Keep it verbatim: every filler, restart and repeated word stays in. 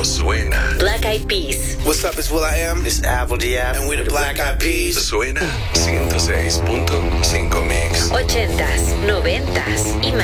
no suena. Black Eyed Peas. What's up, it's Will I Am. It's Apple Diab. And we're the Black Eyed Peas. Suena ciento seis punto cinco Mix. Ochentas, noventas y más.